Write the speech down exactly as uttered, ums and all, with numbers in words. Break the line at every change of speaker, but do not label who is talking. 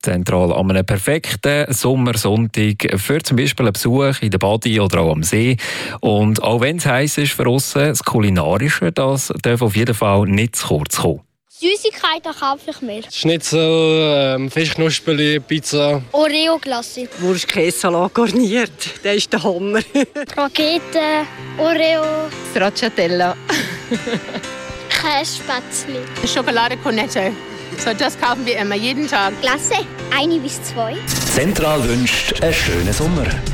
Zentral an einem perfekten Sommersonntag für zum Beispiel einen Besuch in der Badi oder auch am See. Und auch wenn es heiß ist für aussen, das Kulinarische, das darf auf jeden Fall nicht zu kurz kommen.
Süßigkeiten kaufe ich mir.
Schnitzel, ähm, Fischknusperli, Pizza.
Oreo-Glasse.
Wurst-Käsesalat garniert, das ist der Hammer.
Rakete, Oreo.
Stracciatella.
Kässpätzli.
Schokolade Cornetto. So, das kaufen wir immer, jeden Tag.
Glasse, eine bis zwei.
Zentral wünscht einen schönen Sommer.